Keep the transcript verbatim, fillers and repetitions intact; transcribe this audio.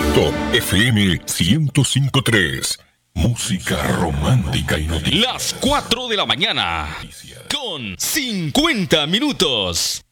Top F M ciento cinco punto tres. Música romántica y noticias. Las cuatro de la mañana con cincuenta minutos.